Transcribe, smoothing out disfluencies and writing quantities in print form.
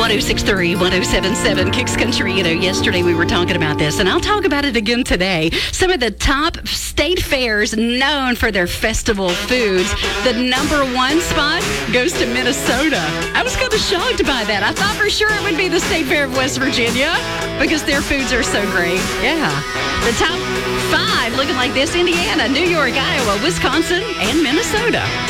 1063, 1077, Kicks Country. Yesterday we were talking about this, and I'll talk about it again today. Some of the top state fairs known for their festival foods. The number one spot goes to Minnesota. I was kind of shocked by that. I thought for sure it would be the State Fair of West Virginia because their foods are so great. Yeah. The top five looking like this: Indiana, New York, Iowa, Wisconsin, and Minnesota.